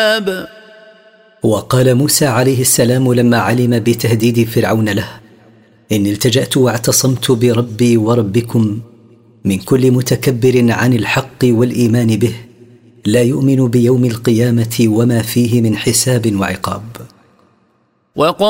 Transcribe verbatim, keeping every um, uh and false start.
وقال موسى عليه السلام لما علم بتهديد فرعون له: إن التجأت واعتصمت بربي وربكم من كل متكبر عن الحق والإيمان به لا يؤمن بيوم القيامة وما فيه من حساب وعقاب.